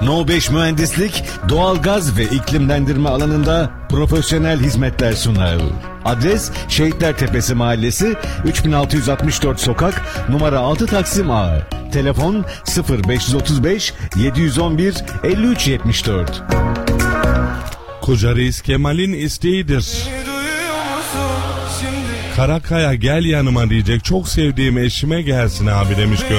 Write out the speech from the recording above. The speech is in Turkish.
No 5 Mühendislik, doğalgaz ve iklimlendirme alanında profesyonel hizmetler sunar. Adres Şehitler Tepesi Mahallesi, 3664 Sokak, numara 6 Taksim A. Telefon 0535 711 5374. Koca Reis Kemal'in isteğidir. Karakaya gel yanıma diyecek. Çok sevdiğim eşime gelsin abi demiş.